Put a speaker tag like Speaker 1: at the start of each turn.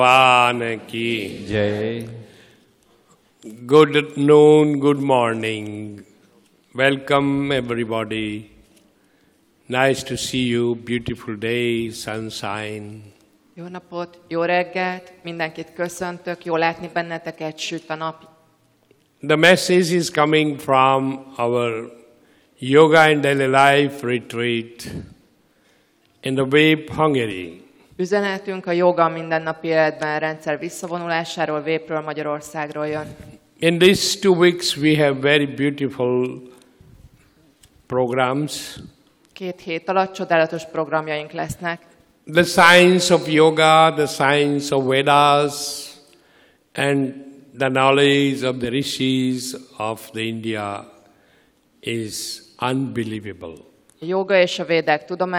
Speaker 1: Bhagwan ki
Speaker 2: Jai.
Speaker 1: Good noon, good morning. Welcome everybody. Nice to see you. Beautiful day, sunshine.
Speaker 3: Jó napot, jó reggelt, mindenkit köszöntök, jó látni benneteket, süt a nap.
Speaker 1: The message is coming from our Yoga and Daily Life retreat in the Vép, Hungary.
Speaker 3: Üzenetünk a joga mindennapi életben rendszer visszavonulásáról, Vépről, Magyarországról jön.
Speaker 1: In these 2 weeks we have very beautiful programs.
Speaker 3: 2 hét alatt csodálatos programjaink lesznek.
Speaker 1: The science of yoga, the science of Vedas, and the knowledge of the rishis of the India is unbelievable.
Speaker 3: A joga és a védák tudománya